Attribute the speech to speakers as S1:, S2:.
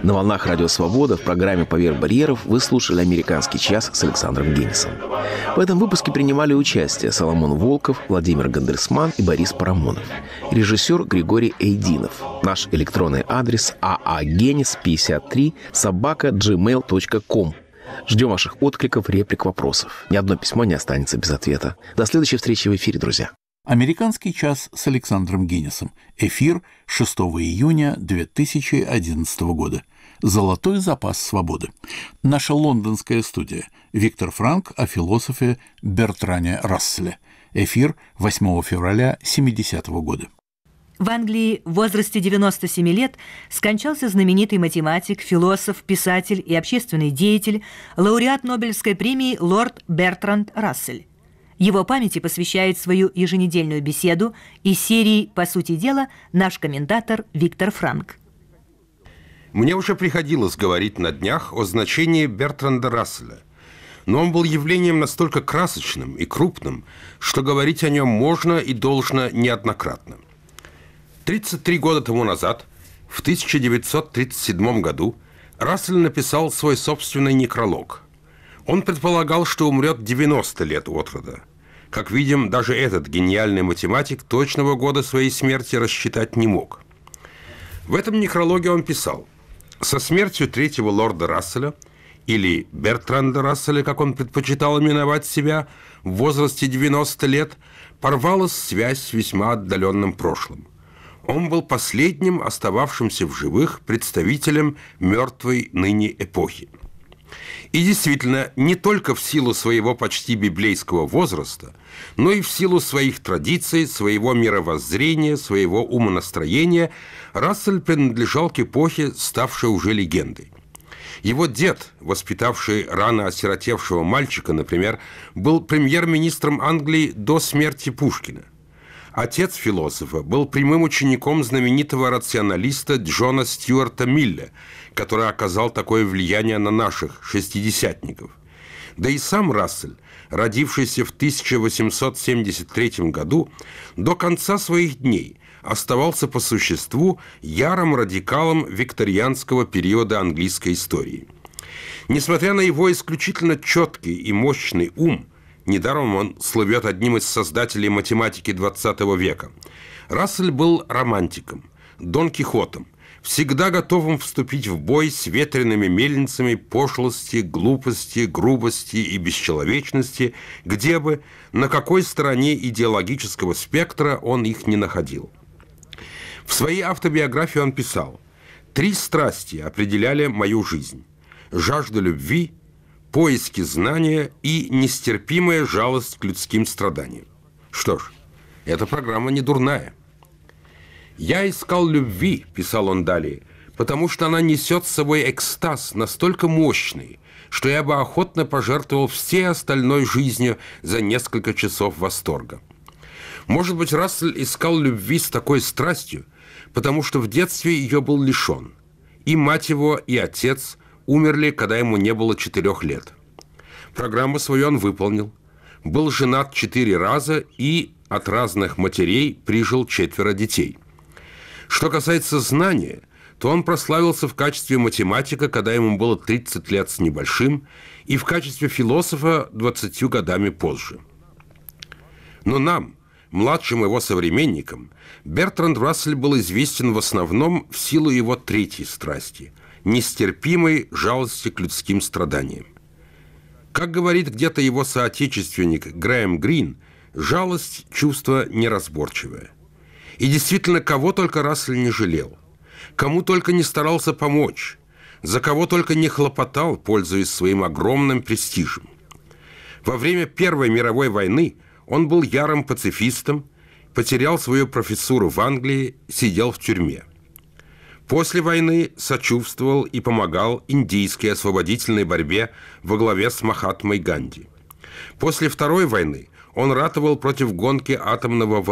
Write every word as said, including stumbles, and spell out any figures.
S1: На волнах Радио Свобода в программе «Поверх барьеров» вы слушали «Американский час» с Александром Генисом. В этом выпуске принимали участие Соломон Волков, Владимир Гандельсман и Борис Парамонов. Режиссер Григорий Эйдинов. Наш электронный адрес aagenis пятьдесят три собака джимейл точка ком. Ждем ваших откликов, реплик, вопросов. Ни одно письмо не останется без ответа. До следующей встречи в эфире, друзья.
S2: «Американский час» с Александром Генисом. Эфир шестого июня две тысячи одиннадцатого года. «Золотой запас свободы». Наша лондонская студия. Виктор Франк о философе Бертране Расселе. Эфир восьмого февраля семидесятого года.
S3: В Англии в возрасте девяноста семи лет скончался знаменитый математик, философ, писатель и общественный деятель, лауреат Нобелевской премии лорд Бертранд Рассель. Его памяти посвящает свою еженедельную беседу из серии «По сути дела» наш комментатор Виктор Франк.
S4: Мне уже приходилось говорить на днях о значении Бертранда Расселя, но он был явлением настолько красочным и крупным, что говорить о нем можно и должно неоднократно. тридцать три года тому назад, в тысяча девятьсот тридцать седьмом году, Рассель написал свой собственный некролог. Он предполагал, что умрет девяносто лет от роду. Как видим, даже этот гениальный математик точного года своей смерти рассчитать не мог. В этом некрологе он писал: «Со смертью третьего лорда Расселя, или Бертранда Расселя, как он предпочитал именовать себя, в возрасте девяноста лет, порвалась связь с весьма отдаленным прошлым. Он был последним остававшимся в живых представителем мертвой ныне эпохи». И действительно, не только в силу своего почти библейского возраста, но и в силу своих традиций, своего мировоззрения, своего умонастроения Рассель принадлежал к эпохе, ставшей уже легендой. Его дед, воспитавший рано осиротевшего мальчика, например, был премьер-министром Англии до смерти Пушкина. Отец философа был прямым учеником знаменитого рационалиста Джона Стюарта Милля, который оказал такое влияние на наших шестидесятников. Да и сам Рассель, родившийся в тысяча восемьсот семьдесят третьем году, до конца своих дней оставался по существу ярым радикалом викторианского периода английской истории. Несмотря на его исключительно четкий и мощный ум, недаром он слывет одним из создателей математики двадцатого века, Рассель был романтиком, Дон Кихотом, всегда готовым вступить в бой с ветреными мельницами пошлости, глупости, грубости и бесчеловечности, где бы, на какой стороне идеологического спектра он их не находил. В своей автобиографии он писал: «Три страсти определяли мою жизнь: жажда любви, поиски знания и нестерпимая жалость к людским страданиям». Что ж, эта программа не дурная. «Я искал любви», – писал он далее, «потому что она несет с собой экстаз настолько мощный, что я бы охотно пожертвовал всей остальной жизнью за несколько часов восторга». Может быть, Рассель искал любви с такой страстью, потому что в детстве ее был лишен. И мать его, и отец умерли, когда ему не было четырех лет. Программу свою он выполнил. Был женат четыре раза и от разных матерей прижил четверо детей. Что касается знания, то он прославился в качестве математика, когда ему было тридцать лет с небольшим, и в качестве философа двадцатью годами позже. Но нам, младшим его современникам, Бертранд Рассель был известен в основном в силу его третьей страсти – нестерпимой жалости к людским страданиям. Как говорит где-то его соотечественник Грэм Грин, жалость – чувство неразборчивое. И действительно, кого только Рассель не жалел, кому только не старался помочь, за кого только не хлопотал, пользуясь своим огромным престижем. Во время Первой мировой войны он был ярым пацифистом, потерял свою профессуру в Англии, сидел в тюрьме. После войны сочувствовал и помогал индийской освободительной борьбе во главе с Махатмой Ганди. После Второй войны он ратовал против гонки атомного